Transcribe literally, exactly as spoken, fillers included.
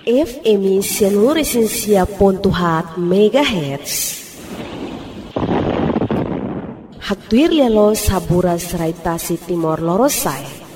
F M Seluruh Pontuhat Megahertz. Haktuir lelo sabura serai tasi timor lorosai.